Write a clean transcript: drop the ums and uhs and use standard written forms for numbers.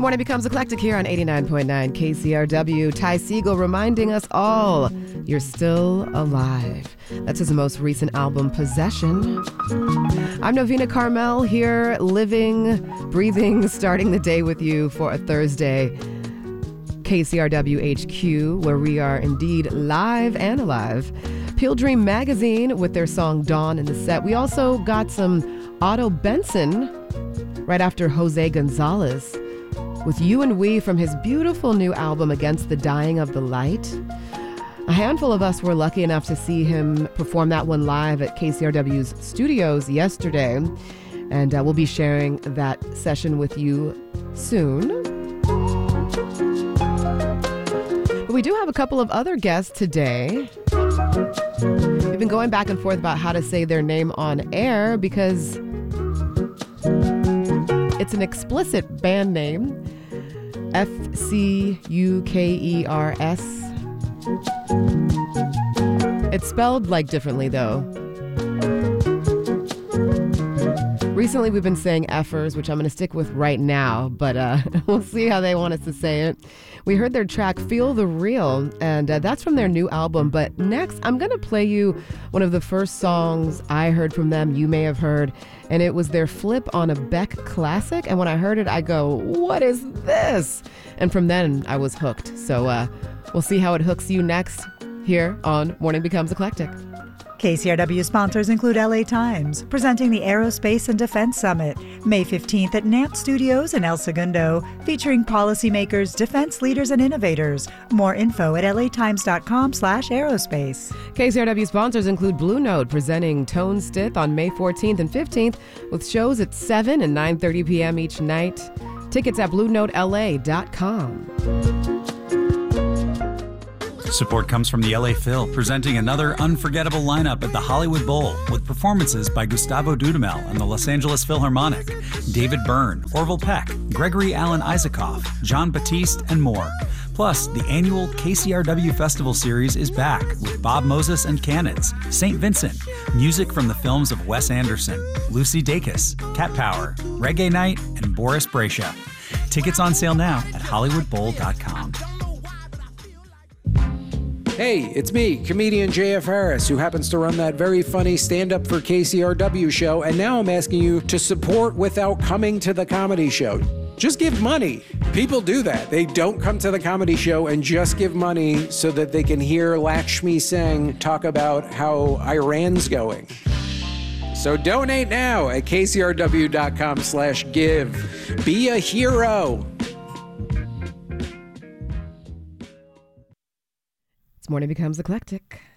Morning Becomes Eclectic here on 89.9 KCRW. Ty Segall reminding us all you're still alive. That's his most recent album, Possession. I'm Novena Carmel here, living, breathing, starting the day with you for a Thursday. KCRW HQ, where we are indeed live and alive. Peel Dream Magazine with their song Dawn in the set. We also got some Otto Benson right after Jose Gonzalez with You and We from his beautiful new album Against the Dying of the Light. A handful of us were lucky enough to see him perform that one live at KCRW's studios yesterday, and we'll be sharing that session with you soon. But we do have a couple of other guests today. We've been going back and forth about how to say their name on air because it's an explicit band name, F-C-U-K-E-R-S. It's spelled like differently though. Recently we've been saying Effers, which I'm going to stick with right now, but we'll see how they want us to say it. We heard their track Feel the Real, and that's from their new album. But next, I'm going to play you one of the first songs I heard from them, you may have heard, and it was their flip on a Beck classic. And when I heard it, I go, what is this? And from then, I was hooked. So we'll see how it hooks you next here on Morning Becomes Eclectic. KCRW sponsors include LA Times, presenting the Aerospace and Defense Summit, May 15th at NAMP Studios in El Segundo, featuring policymakers, defense leaders, and innovators. More info at latimes.com/aerospace. KCRW sponsors include Blue Note, presenting Tone Stith on May 14th and 15th, with shows at 7 and 9:30 p.m. each night. Tickets at BlueNoteLA.com. Support comes from the LA Phil, presenting another unforgettable lineup at the Hollywood Bowl with performances by Gustavo Dudamel and the Los Angeles Philharmonic, David Byrne, Orville Peck, Gregory Alan Isaacoff, John Batiste, and more. Plus, the annual KCRW Festival Series is back with Bob Moses and Cannons, St. Vincent, music from the films of Wes Anderson, Lucy Dacus, Cat Power, Reggae Night, and Boris Brejcha. Tickets on sale now at HollywoodBowl.com. Hey, it's me, comedian JF Harris, who happens to run that very funny Stand Up for KCRW show, and now I'm asking you to support without coming to the comedy show. Just give money. People do that. They don't come to the comedy show and just give money so that they can hear Lakshmi Singh talk about how Iran's going. So donate now at kcrw.com/give. Be a hero. It's Morning Becomes Eclectic.